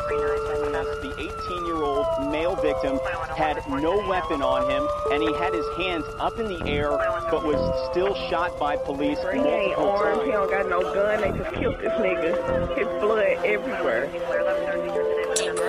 The 18-year-old male victim had no weapon on him, and he had his hands up in the air, but was still shot by police He ain't multiple armed, he times. don't got no gun, they just killed this nigga. His blood everywhere.